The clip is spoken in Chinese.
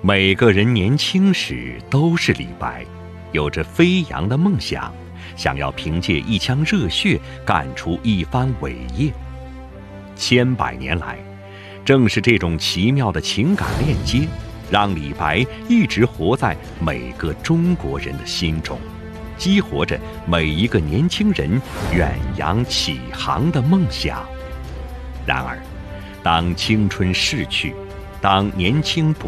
每个人年轻时都是李白，有着飞扬的梦想，想要凭借一腔热血干出一番伟业。千百年来，正是这种奇妙的情感链接，让李白一直活在每个中国人的心中，激活着每一个年轻人远洋起航的梦想。然而，当青春逝去，当年轻不